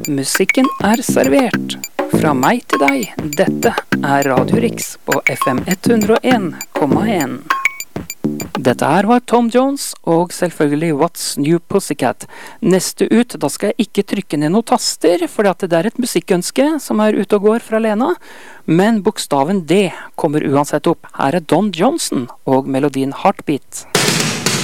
Musikken er servert. Fra meg til deg, dette er Radio Rix på FM 101,1. Dette her var Tom Jones og selvfølgelig What's New Pussycat. Neste ut, da skal jeg ikke trykke ned noen taster, fordi at det er et musikkønske som er ute og går fra Lena. Men bokstaven D kommer uansett opp. Her er Don Johnson og melodien Heartbeat.